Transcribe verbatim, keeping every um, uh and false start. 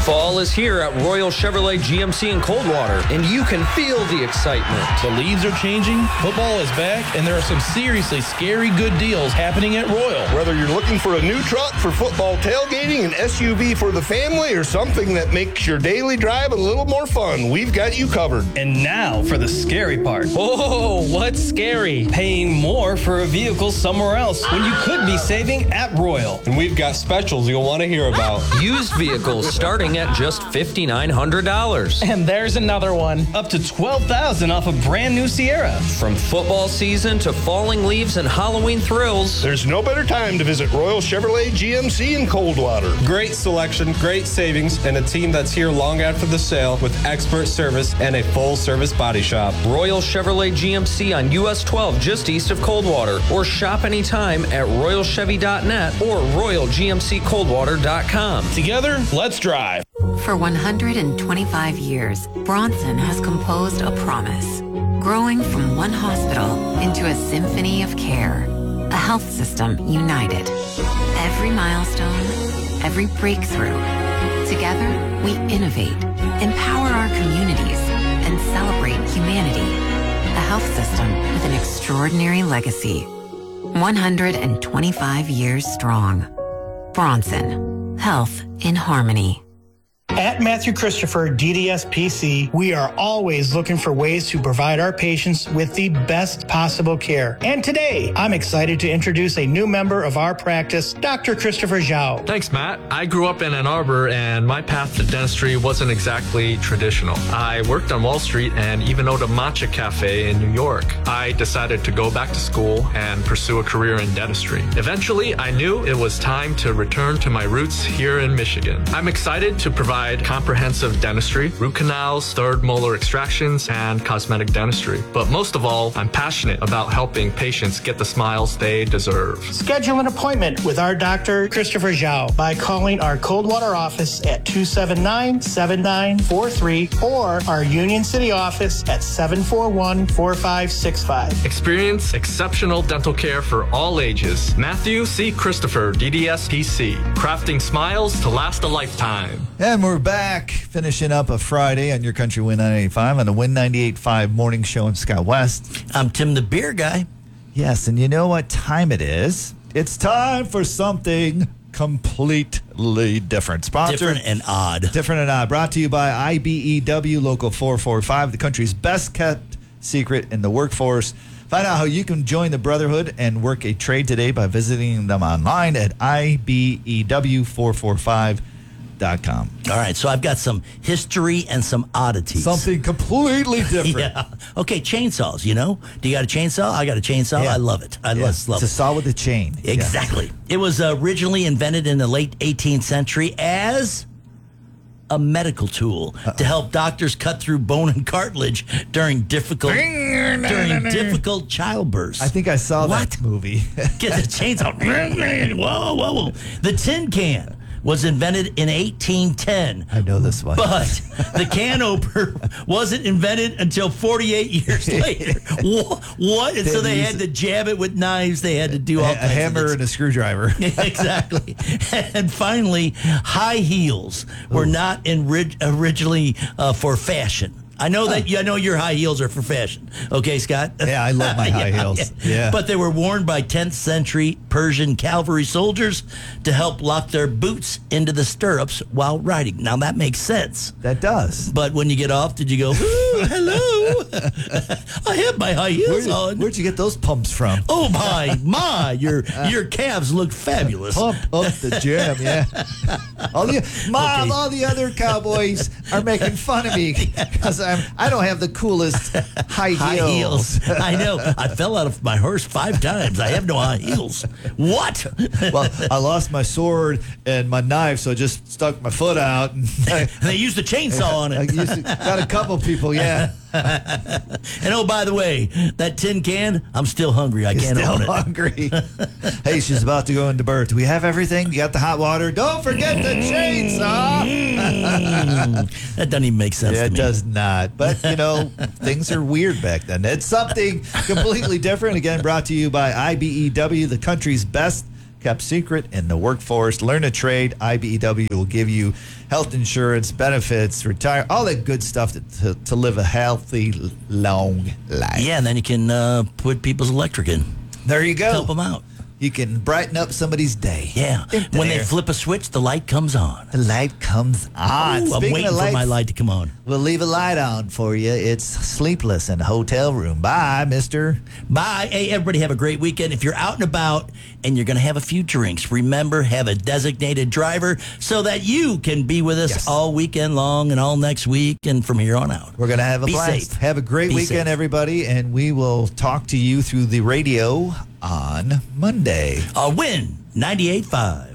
Fall is here at Royal Chevrolet G M C in Coldwater, and you can feel the excitement. The leaves are changing, football is back, and there are some seriously scary good deals happening at Royal. Whether you're looking for a new truck for football tailgating, an S U V for the family, or something that makes your daily drive a little more fun, we've got you covered. And now for the scary part. Oh, what's scary? Paying more for a vehicle somewhere else when you could be saving at Royal. And we've got specials you'll want to hear about. Used vehicles starting at just five thousand nine hundred dollars. And there's another one. Up to twelve thousand dollars off a brand new Sierra. From football season to falling leaves and Halloween thrills, there's no better time to visit Royal Chevrolet G M C in Coldwater. Great selection, great savings, and a team that's here long after the sale with expert service and a full-service body shop. Royal Chevrolet G M C on U S twelve just east of Coldwater, or shop anytime at royal chevy dot net or royal g m c coldwater dot com. Together, let's drive. For one hundred twenty-five years, Bronson has composed a promise, growing from one hospital into a symphony of care, a health system united. Every milestone, every breakthrough, together we innovate, empower our communities, and celebrate humanity. A health system with an extraordinary legacy. one hundred twenty-five years strong. Bronson, health in harmony. At Matthew Christopher D D S P C, we are always looking for ways to provide our patients with the best possible care. And today, I'm excited to introduce a new member of our practice, Doctor Christopher Zhao. Thanks, Matt. I grew up in Ann Arbor, and my path to dentistry wasn't exactly traditional. I worked on Wall Street and even owned a matcha cafe in New York. I decided to go back to school and pursue a career in dentistry. Eventually, I knew it was time to return to my roots here in Michigan. I'm excited to provide comprehensive dentistry, root canals, third molar extractions, and cosmetic dentistry. But most of all, I'm passionate about helping patients get the smiles they deserve. Schedule an appointment with our Doctor Christopher Zhao by calling our Coldwater office at two seven nine, seven nine four three or our Union City office at seven four one, four five six five. Experience exceptional dental care for all ages. Matthew C. Christopher, D D S P C, crafting smiles to last a lifetime. And we're back, finishing up a Friday on Your Country Win ninety-eight point five on the Win ninety-eight point five morning show. I'm Scott West. I'm Tim the Beer Guy. Yes, and you know what time it is? It's time for something completely different. Sponsored, different and odd. Different and odd. Brought to you by I B E W Local four forty-five, the country's best kept secret in the workforce. Find out how you can join the Brotherhood and work a trade today by visiting them online at I B E W four forty-five dot com. All right, so I've got some history and some oddities. Something completely different. Yeah. Okay, chainsaws, you know? Do you got a chainsaw? I got a chainsaw. Yeah. I love it. I yeah. love, love it's it. It's a saw with a chain. Exactly. Yeah. It was originally invented in the late eighteenth century as a medical tool Uh-oh. to help doctors cut through bone and cartilage during difficult during difficult childbirth. I think I saw what? that movie. Get the chainsaw. Whoa, whoa, whoa. The tin can was invented in eighteen ten. I know this one. But the can opener wasn't invented until forty-eight years later. What? And so they had to jab it with knives. They had to do all a, kinds a hammer of and a screwdriver. Exactly. And finally, high heels were Ooh. not in, originally uh, for fashion. I know that I know your high heels are for fashion. Okay, Scott? Yeah, I love my high yeah, heels. Yeah. Yeah. But they were worn by tenth century Persian cavalry soldiers to help lock their boots into the stirrups while riding. Now, that makes sense. That does. But when you get off, did you go, ooh, hello? I have my high heels Where, on. Where'd you get those pumps from? Oh, my, my. Your your calves look fabulous. Pump up the jam, yeah. All the, Mom, okay. all the other cowboys are making fun of me because I'm I don't have the coolest high, high heels. heels. I know. I fell out of my horse five times. I have no high heels. What? Well, I lost my sword and my knife, so I just stuck my foot out. And I, they used a chainsaw on it. I used to, got a couple people, yeah. And oh, by the way, that tin can, I'm still hungry. I You're can't still own it. hungry. Hey, she's about to go into birth. Do we have everything? You got the hot water? Don't forget the chainsaw. Mm, that doesn't even make sense yeah, to me. It does not. But, you know, things are weird back then. It's something completely different. Again, brought to you by I B E W, the country's best kept secret in the workforce. Learn a trade. I B E W will give you health insurance, benefits, retire, all that good stuff to, to, to live a healthy, long life. Yeah, and then you can uh, put people's electric in. There you go. Help them out. You can brighten up somebody's day. Yeah. When they flip a switch, the light comes on. The light comes on. Ooh, I'm Speaking waiting of for lights, my light to come on. We'll leave a light on for you. It's sleepless in a hotel room. Bye, mister. Bye. Hey, everybody have a great weekend. If you're out and about and you're going to have a few drinks, remember, have a designated driver so that you can be with us Yes. all weekend long and all next week and from here on out. We're going to have a Be blast. safe. Have a great Be weekend, safe. everybody, and we will talk to you through the radio on Monday. Uh, win ninety-eight point five.